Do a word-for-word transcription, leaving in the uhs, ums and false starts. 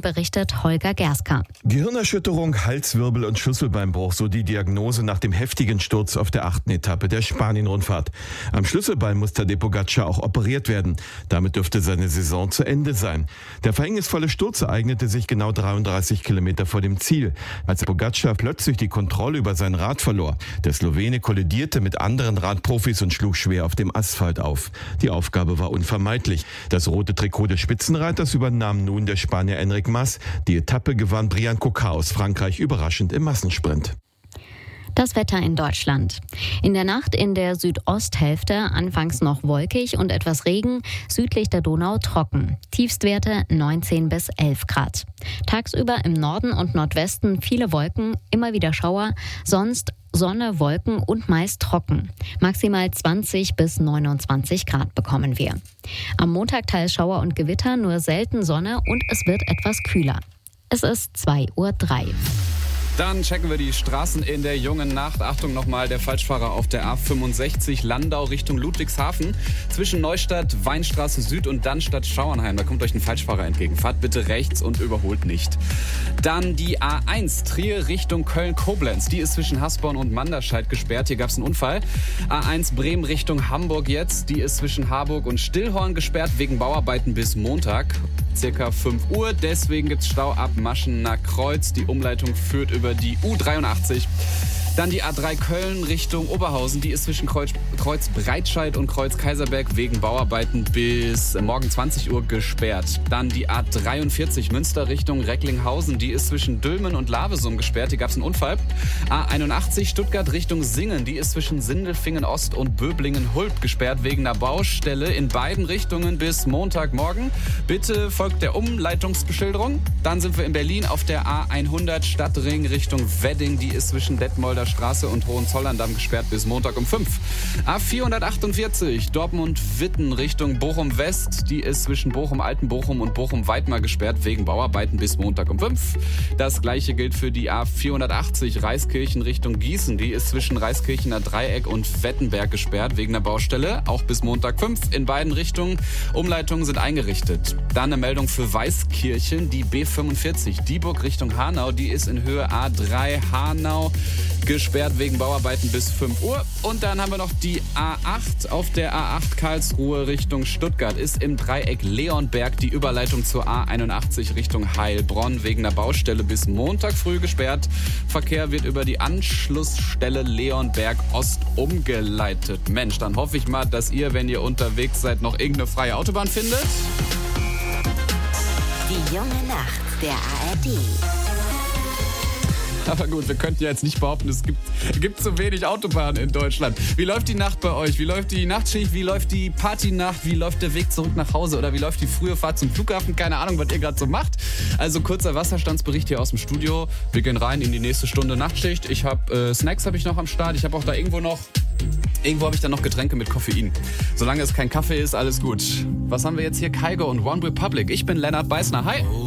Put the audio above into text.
berichtet Holger Gerska. Gehirnerschütterung, Halswirbel und Schlüsselbeinbruch, so die Diagnose nach dem heftigen Sturz auf der achten Etappe der Spanien-Rundfahrt. Am Schlüsselbein muss Tadej Pogačar auch operiert werden. Damit dürfte seine Saison zu Ende sein. Der verhängnisvolle Sturz ereignete sich genau dreiunddreißig Kilometer vor dem Ziel, als Pogačar plötzlich die Kontrolle über sein Rad verlor. Der Slowene kollidierte mit anderen Radprofis und schlug schwer auf dem Asphalt auf. Die Aufgabe war unvermeidlich. Das rote Trikot des Spitzenreiters übernahm nun der Spanier Enric Mas. Die Etappe gewann Brian Coquard aus Frankreich überraschend im Massensprint. Das Wetter in Deutschland. In der Nacht in der Südosthälfte anfangs noch wolkig und etwas Regen, südlich der Donau trocken. Tiefstwerte neunzehn bis elf Grad. Tagsüber im Norden und Nordwesten viele Wolken, immer wieder Schauer, sonst Sonne, Wolken und meist trocken. Maximal zwanzig bis neunundzwanzig Grad bekommen wir. Am Montag teils Schauer und Gewitter, nur selten Sonne und es wird etwas kühler. Es ist zwei Uhr drei. Dann checken wir die Straßen in der jungen Nacht. Achtung nochmal, der Falschfahrer auf der A fünfundsechzig Landau Richtung Ludwigshafen. Zwischen Neustadt, Weinstraße Süd und Dannstatt-Schauernheim. Da kommt euch ein Falschfahrer entgegen. Fahrt bitte rechts und überholt nicht. Dann die A eins Trier Richtung Köln-Koblenz. Die ist zwischen Hasborn und Manderscheid gesperrt. Hier gab es einen Unfall. A eins Bremen Richtung Hamburg jetzt. Die ist zwischen Harburg und Stillhorn gesperrt wegen Bauarbeiten bis Montag. Circa fünf Uhr. Deswegen gibt's Stau ab Maschener Kreuz. Die Umleitung führt über die U dreiundachtzig. Dann die A drei Köln Richtung Oberhausen. Die ist zwischen Kreuz, Kreuz Breitscheid und Kreuz Kaiserberg wegen Bauarbeiten bis morgen zwanzig Uhr gesperrt. Dann die A dreiundvierzig Münster Richtung Recklinghausen. Die ist zwischen Dülmen und Lavesum gesperrt. Hier gab es einen Unfall. A einundachtzig Stuttgart Richtung Singen. Die ist zwischen Sindelfingen Ost und Böblingen-Hulp gesperrt wegen einer Baustelle in beiden Richtungen bis Montagmorgen. Bitte folgt der Umleitungsbeschilderung. Dann sind wir in Berlin auf der A hundert Stadtring Richtung Wedding. Die ist zwischen Detmolder Straße und Hohenzollern-Damm gesperrt bis Montag um fünf. A vierhundertachtundvierzig Dortmund-Witten Richtung Bochum-West. Die ist zwischen Bochum-Altenbochum und Bochum-Weidmar gesperrt wegen Bauarbeiten bis Montag um fünf. Das gleiche gilt für die A vierhundertachtzig Reiskirchen Richtung Gießen. Die ist zwischen Reiskirchener Dreieck und Wettenberg gesperrt wegen einer Baustelle. Auch bis Montag fünf in beiden Richtungen. Umleitungen sind eingerichtet. Dann eine Meldung für Weißkirchen. Die B fünfundvierzig Dieburg Richtung Hanau. Die ist in Höhe A drei Hanau gesperrt wegen Bauarbeiten bis fünf Uhr. Und dann haben wir noch die A acht. Auf der A acht Karlsruhe Richtung Stuttgart ist im Dreieck Leonberg die Überleitung zur A einundachtzig Richtung Heilbronn wegen der Baustelle bis Montag früh gesperrt. Verkehr wird über die Anschlussstelle Leonberg Ost umgeleitet. Mensch, dann hoffe ich mal, dass ihr, wenn ihr unterwegs seid, noch irgendeine freie Autobahn findet. Die junge Nacht der A R D. Aber gut, wir könnten ja jetzt nicht behaupten, es gibt, es gibt zu wenig Autobahnen in Deutschland. Wie läuft die Nacht bei euch? Wie läuft die Nachtschicht? Wie läuft die Partynacht? Wie läuft der Weg zurück nach Hause? Oder wie läuft die frühe Fahrt zum Flughafen? Keine Ahnung, was ihr gerade so macht. Also kurzer Wasserstandsbericht hier aus dem Studio. Wir gehen rein in die nächste Stunde Nachtschicht. Ich habe äh, Snacks habe ich noch am Start. Ich habe auch da irgendwo noch... Irgendwo habe ich dann noch Getränke mit Koffein. Solange es kein Kaffee ist, alles gut. Was haben wir jetzt hier? Kygo und One Republic. Ich bin Lennart Beißner. Hi!